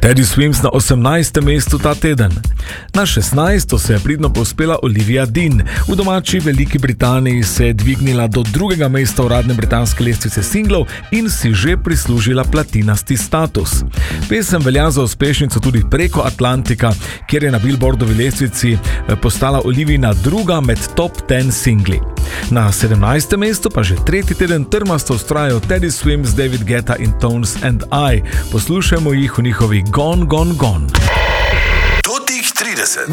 Teddy Swims na 18. mestu ta teden. Na 16. se je pridno povzpela Olivia Dean. V domači Veliki Britaniji se je dvignila do 2. mesta uradne britanske lestvice singlov in si že prislužila platinasti status. Pesem velja za uspešnico tudi preko Atlantika, kjer je na Billboardovi lestvici postala Olivina druga med top 10 singli. Na 17. mestu pa že tretji teden trmasto vztrajajo Teddy Swims, David Guetta in Tones and I. Poslušajmo jih v njihovi Gone, Gone, Gone. Totih 30.